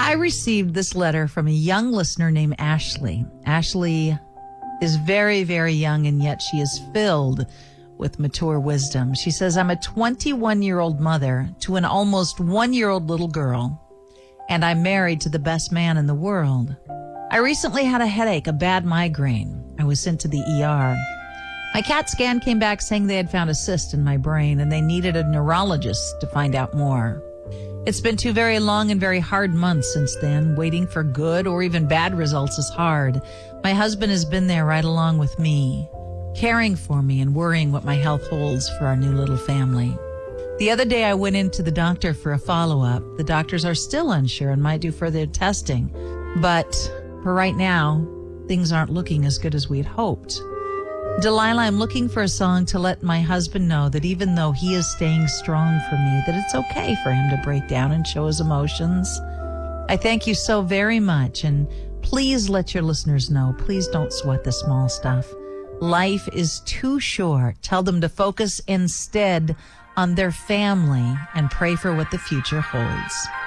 I received this letter from a young listener named Ashley. Ashley is very, very young, and yet she is filled with mature wisdom. She says, I'm a 21-year-old mother to an almost 1-year-old little girl, and I'm married to the best man in the world. I recently had a headache, a bad migraine. I was sent to the ER. My CAT scan came back saying they had found a cyst in my brain, and they needed a neurologist to find out more. It's been 2 very long and very hard months since then. Waiting for good or even bad results is hard. My husband has been there right along with me, caring for me and worrying what my health holds for our new little family. The other day I went into the doctor for a follow-up. The doctors are still unsure and might do further testing. But for right now, things aren't looking as good as we had hoped. Delilah, I'm looking for a song to let my husband know that even though he is staying strong for me, that it's okay for him to break down and show his emotions. I thank you so very much, and please let your listeners know, please don't sweat the small stuff. Life is too short. Tell them to focus instead on their family and pray for what the future holds.